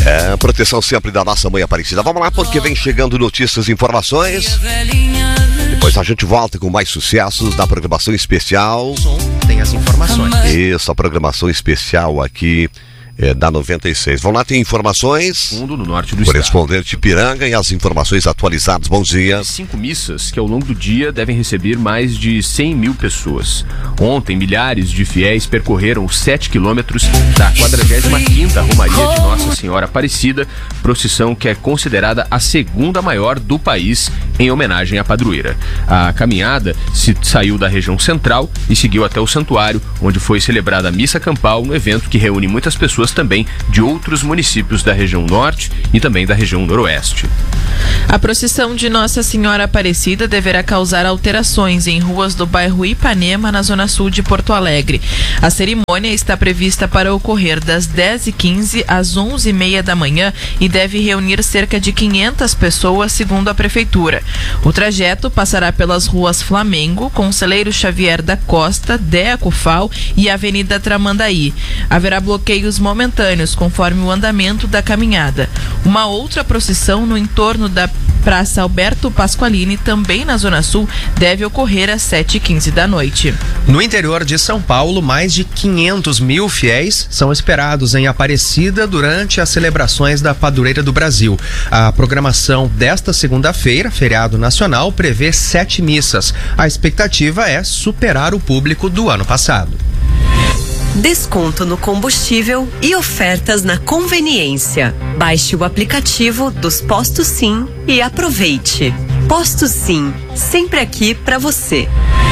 Proteção sempre da nossa mãe Aparecida. Vamos lá, porque vem chegando notícias e informações. Depois a gente volta com mais sucessos da programação especial. Tem as informações. Isso, a programação especial aqui da 96. Vamos lá, tem informações. Fundo no norte do correspondente Ipiranga e as informações atualizadas. Bom dia. 5 missas que ao longo do dia devem receber mais de 100 mil pessoas. Ontem, milhares de fiéis percorreram os 7 quilômetros da 45ª Romaria de Nossa Senhora Aparecida, procissão que é considerada a segunda maior do país em homenagem à padroeira. A caminhada saiu da região central e seguiu até o santuário, onde foi celebrada a missa campal, um evento que reúne muitas pessoas também de outros municípios da região norte e também da região noroeste. A procissão de Nossa Senhora Aparecida deverá causar alterações em ruas do bairro Ipanema, na zona sul de Porto Alegre. A cerimônia está prevista para ocorrer das 10h15 às 11h30 da manhã e deve reunir cerca de 500 pessoas, segundo a prefeitura. O trajeto passará pelas ruas Flamengo, Conselheiro Xavier da Costa, Deco Fal e Avenida Tramandaí. Haverá bloqueios momentâneos conforme o andamento da caminhada. Uma outra procissão no entorno da Praça Alberto Pasqualini, também na Zona Sul, deve ocorrer às 7h15 da noite. No interior de São Paulo, mais de 500 mil fiéis são esperados em Aparecida durante as celebrações da Padroeira do Brasil. A programação desta segunda-feira, feriado nacional, prevê 7 missas. A expectativa é superar o público do ano passado. Desconto no combustível e ofertas na conveniência. Baixe o aplicativo dos Postos Sim e aproveite. Postos Sim, sempre aqui para você.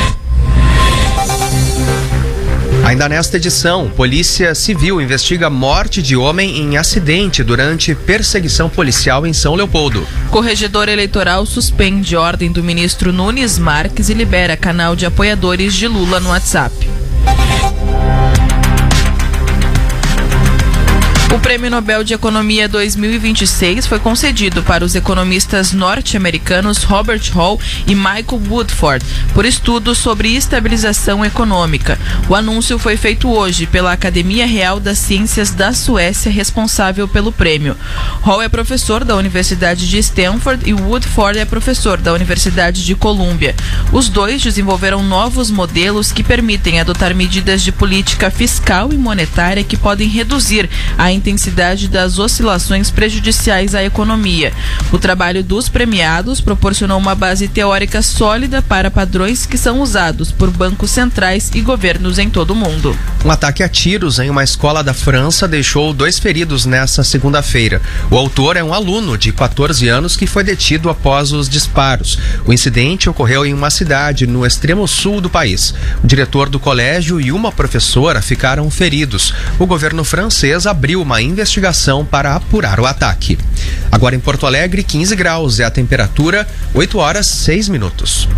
Ainda nesta edição, Polícia Civil investiga morte de homem em acidente durante perseguição policial em São Leopoldo. Corregedor eleitoral suspende ordem do ministro Nunes Marques e libera canal de apoiadores de Lula no WhatsApp. O Prêmio Nobel de Economia 2026 foi concedido para os economistas norte-americanos Robert Hall e Michael Woodford por estudos sobre estabilização econômica. O anúncio foi feito hoje pela Academia Real das Ciências da Suécia, responsável pelo prêmio. Hall é professor da Universidade de Stanford e Woodford é professor da Universidade de Colômbia. Os dois desenvolveram novos modelos que permitem adotar medidas de política fiscal e monetária que podem reduzir a intensidade das oscilações prejudiciais à economia. O trabalho dos premiados proporcionou uma base teórica sólida para padrões que são usados por bancos centrais e governos em todo o mundo. Um ataque a tiros em uma escola da França deixou 2 feridos nesta segunda-feira. O autor é um aluno de 14 anos que foi detido após os disparos. O incidente ocorreu em uma cidade no extremo sul do país. O diretor do colégio e uma professora ficaram feridos. O governo francês abriu uma investigação para apurar o ataque. Agora em Porto Alegre, 15 graus é a temperatura, 8h06.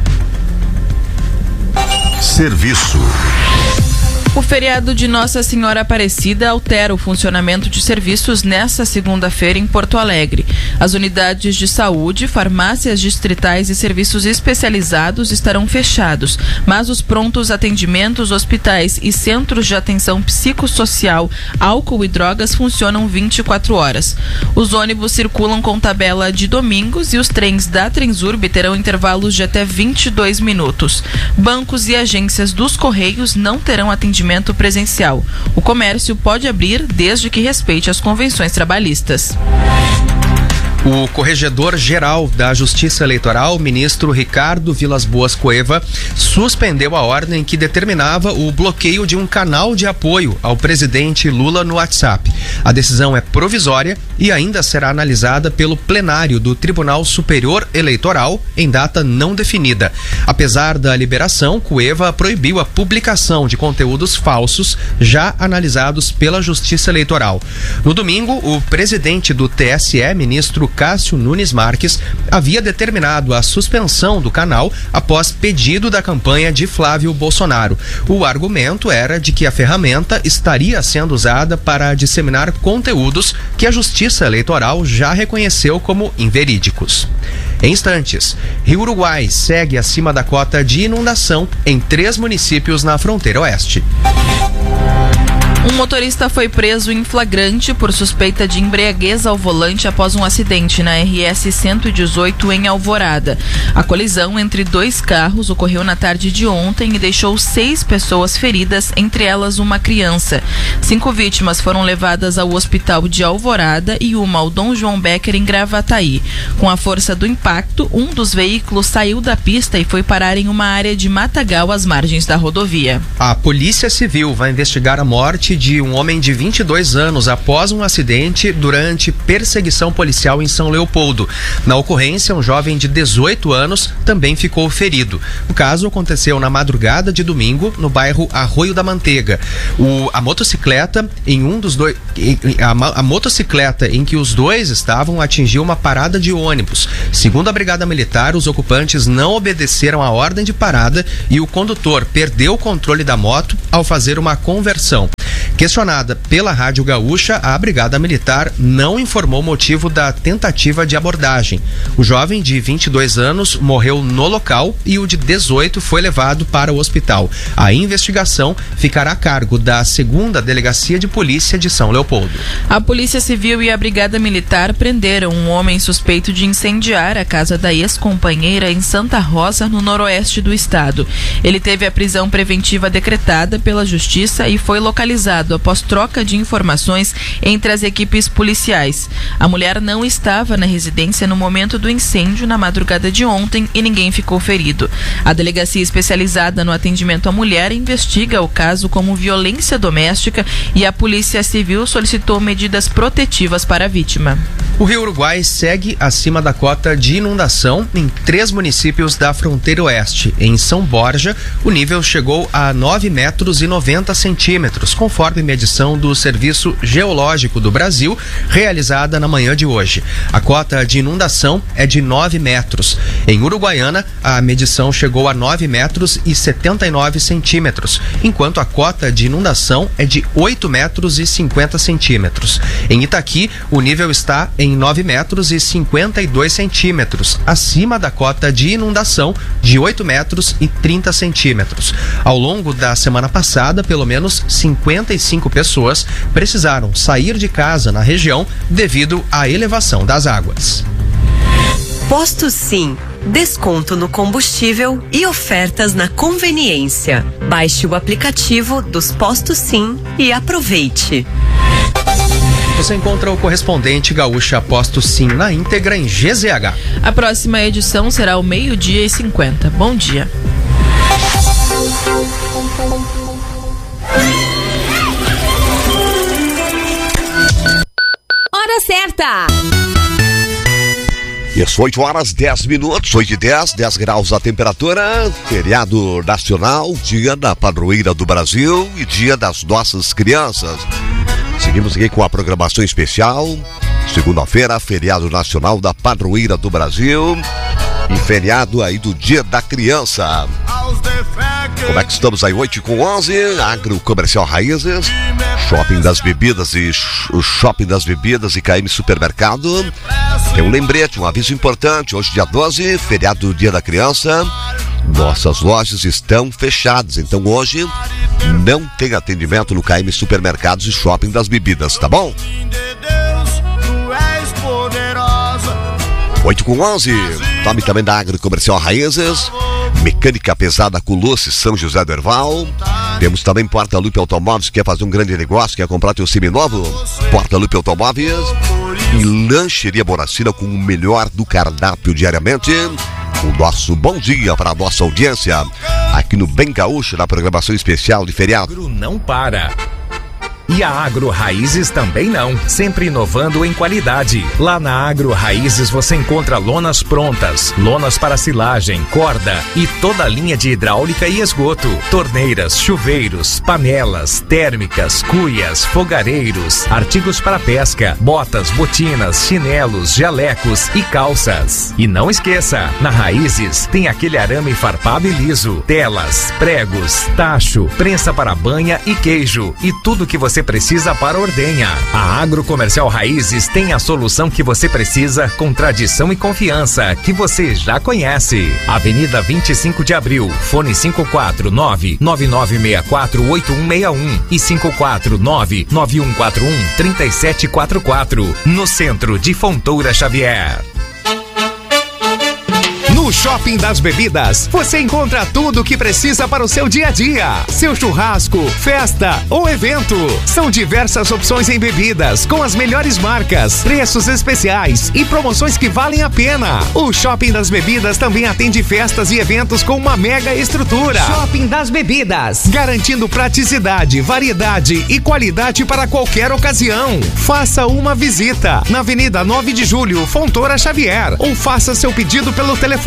Serviço. O feriado de Nossa Senhora Aparecida altera o funcionamento de serviços nesta segunda-feira em Porto Alegre. As unidades de saúde, farmácias distritais e serviços especializados estarão fechados, mas os prontos atendimentos, hospitais e centros de atenção psicossocial, álcool e drogas funcionam 24 horas. Os ônibus circulam com tabela de domingos e os trens da Transurb terão intervalos de até 22 minutos. Bancos e agências dos Correios não terão atendimento presencial. O comércio pode abrir desde que respeite as convenções trabalhistas. O corregedor-geral da Justiça Eleitoral, ministro Ricardo Vilas Boas Cueva, suspendeu a ordem que determinava o bloqueio de um canal de apoio ao presidente Lula no WhatsApp. A decisão é provisória e ainda será analisada pelo plenário do Tribunal Superior Eleitoral em data não definida. Apesar da liberação, Cueva proibiu a publicação de conteúdos falsos já analisados pela Justiça Eleitoral. No domingo, o presidente do TSE, ministro Cássio Nunes Marques, havia determinado a suspensão do canal após pedido da campanha de Flávio Bolsonaro. O argumento era de que a ferramenta estaria sendo usada para disseminar conteúdos que a Justiça Eleitoral já reconheceu como inverídicos. Em instantes, Rio Uruguai segue acima da cota de inundação em 3 municípios na fronteira oeste. Um motorista foi preso em flagrante por suspeita de embriaguez ao volante após um acidente na RS 118 em Alvorada. A colisão entre dois carros ocorreu na tarde de ontem e deixou 6 pessoas feridas, entre elas uma criança. 5 vítimas foram levadas ao hospital de Alvorada e uma ao Dom João Becker em Gravataí. Com a força do impacto, um dos veículos saiu da pista e foi parar em uma área de matagal às margens da rodovia. A Polícia Civil vai investigar a morte de um homem de 22 anos após um acidente durante perseguição policial em São Leopoldo. Na ocorrência, um jovem de 18 anos também ficou ferido. O caso aconteceu na madrugada de domingo, no bairro Arroio da Manteiga. A motocicleta em que os dois estavam atingiu uma parada de ônibus. Segundo a Brigada Militar, os ocupantes não obedeceram a ordem de parada e o condutor perdeu o controle da moto ao fazer uma conversão. Questionada pela Rádio Gaúcha, a Brigada Militar não informou o motivo da tentativa de abordagem. O jovem de 22 anos morreu no local e o de 18 foi levado para o hospital. A investigação ficará a cargo da 2ª Delegacia de Polícia de São Leopoldo. A Polícia Civil e a Brigada Militar prenderam um homem suspeito de incendiar a casa da ex-companheira em Santa Rosa, no noroeste do estado. Ele teve a prisão preventiva decretada pela Justiça e foi localizado após troca de informações entre as equipes policiais. A mulher não estava na residência no momento do incêndio na madrugada de ontem e ninguém ficou ferido. A delegacia especializada no atendimento à mulher investiga o caso como violência doméstica e a Polícia Civil solicitou medidas protetivas para a vítima. O Rio Uruguai segue acima da cota de inundação em 3 municípios da fronteira oeste. Em São Borja, o nível chegou a 9,90 metros, conforme medição do Serviço Geológico do Brasil, realizada na manhã de hoje. A cota de inundação é de 9 metros. Em Uruguaiana, a medição chegou a 9,79 metros, enquanto a cota de inundação é de 8,50 metros. Em Itaqui, o nível está em 9,52 metros, acima da cota de inundação de 8,30 metros. Ao longo da semana passada, pelo menos 55 pessoas precisaram sair de casa na região devido à elevação das águas. Posto Sim, desconto no combustível e ofertas na conveniência. Baixe o aplicativo dos Postos Sim e aproveite. Você encontra o correspondente Gaúcha Posto Sim na íntegra em GZH. A próxima edição será ao 12:50. Bom dia. Hora certa! Isso, 8h10, 8h10, 10 graus a temperatura, feriado nacional, dia da padroeira do Brasil e dia das nossas crianças. Seguimos aqui com a programação especial, segunda-feira, feriado nacional da padroeira do Brasil e feriado aí do dia da criança. Como é que estamos aí? 8h11, Agrocomercial Raízes, Shopping das Bebidas e o Shopping das Bebidas e KM Supermercado. Tem um lembrete, um aviso importante, hoje dia 12, feriado do dia da criança, nossas lojas estão fechadas, então hoje não tem atendimento no KM Supermercados e Shopping das Bebidas, tá bom? 8h11, nome também da Agrocomercial Raízes, Mecânica Pesada Culuce, São José do Herval. Temos também Porta Lupe Automóveis, quer fazer um grande negócio, quer comprar teu seminovo? Porta Lupe Automóveis e Lancheria Boracina com o melhor do cardápio diariamente. O nosso bom dia para a nossa audiência aqui no Bem Gaúcho, na programação especial de feriado. Agro não para. E a Agro Raízes também não, sempre inovando em qualidade. Lá na Agro Raízes você encontra lonas prontas, lonas para silagem, corda e toda a linha de hidráulica e esgoto, torneiras, chuveiros, panelas, térmicas, cuias, fogareiros, artigos para pesca, botas, botinas, chinelos, jalecos e calças. E não esqueça, na Raízes tem aquele arame farpado e liso, telas, pregos, tacho, prensa para banha e queijo e tudo que você você precisa para ordenha. A Agrocomercial Raízes tem a solução que você precisa com tradição e confiança que você já conhece. Avenida 25 de Abril, fone 549-9964-8161 e 549-9141-3744, no centro de Fontoura Xavier. No Shopping das Bebidas, você encontra tudo o que precisa para o seu dia a dia. Seu churrasco, festa ou evento. São diversas opções em bebidas, com as melhores marcas, preços especiais e promoções que valem a pena. O Shopping das Bebidas também atende festas e eventos com uma mega estrutura. Shopping das Bebidas, garantindo praticidade, variedade e qualidade para qualquer ocasião. Faça uma visita na Avenida 9 de Julho, Fontoura Xavier, ou faça seu pedido pelo telefone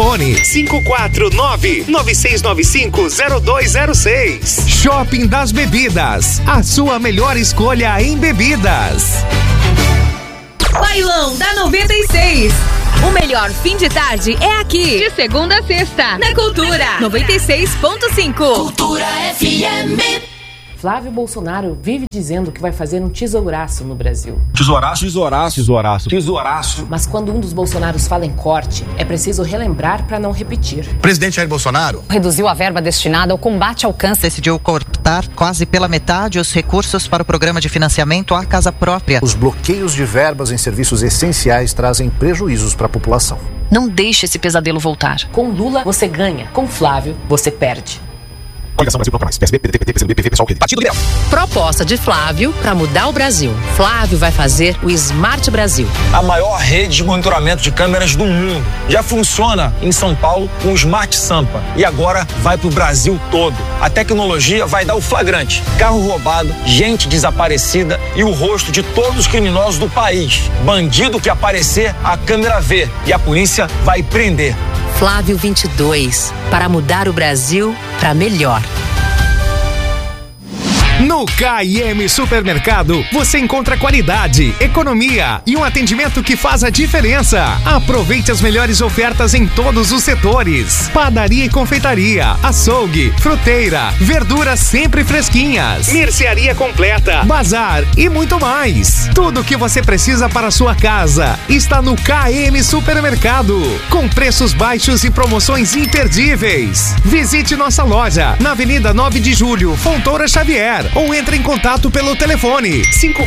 549-9695-0206. Shopping das Bebidas, a sua melhor escolha em bebidas. Bailão da 96. O melhor fim de tarde é aqui. De segunda a sexta. Na Cultura 96.5. Cultura FM. Flávio Bolsonaro vive dizendo que vai fazer um tesouraço no Brasil. Tesouraço, tesouraço, tesouraço, tesouraço. Mas quando um dos Bolsonaros fala em corte, é preciso relembrar para não repetir. O presidente Jair Bolsonaro reduziu a verba destinada ao combate ao câncer. Decidiu cortar quase pela metade os recursos para o programa de financiamento à casa própria. Os bloqueios de verbas em serviços essenciais trazem prejuízos para a população. Não deixe esse pesadelo voltar. Com Lula, você ganha. Com Flávio, você perde. Coligação Brasil Proclamais. PSB, PDT, PCB, PV, PSOL, Partido Liberal. Proposta de Flávio para mudar o Brasil. Flávio vai fazer o Smart Brasil. A maior rede de monitoramento de câmeras do mundo. Já funciona em São Paulo com o Smart Sampa. E agora vai pro Brasil todo. A tecnologia vai dar o flagrante. Carro roubado, gente desaparecida e o rosto de todos os criminosos do país. Bandido que aparecer, a câmera vê. E a polícia vai prender. Flávio 22. Para mudar o Brasil para melhor. No K&M Supermercado, você encontra qualidade, economia e um atendimento que faz a diferença. Aproveite as melhores ofertas em todos os setores. Padaria e confeitaria, açougue, fruteira, verduras sempre fresquinhas, mercearia completa, bazar e muito mais. Tudo o que você precisa para a sua casa está no K&M Supermercado, com preços baixos e promoções imperdíveis. Visite nossa loja na Avenida 9 de Julho, Fontoura Xavier, ou entre em contato pelo telefone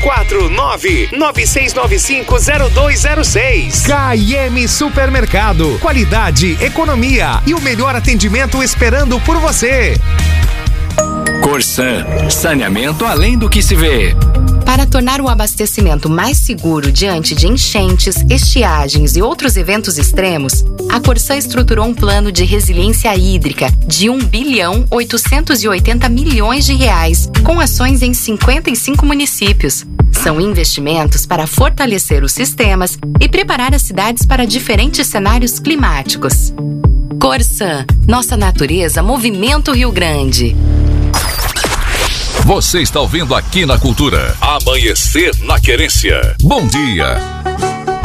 549-9695-0206. K&M Supermercado. Qualidade, economia e o melhor atendimento esperando por você. Corsan, saneamento além do que se vê. Para tornar o abastecimento mais seguro diante de enchentes, estiagens e outros eventos extremos, a Corsan estruturou um plano de resiliência hídrica de R$1,880 bilhões, com ações em 55 municípios. São investimentos para fortalecer os sistemas e preparar as cidades para diferentes cenários climáticos. Corsan, nossa natureza, Movimento Rio Grande. Você está ouvindo aqui na Cultura. Amanhecer na Querência. Bom dia.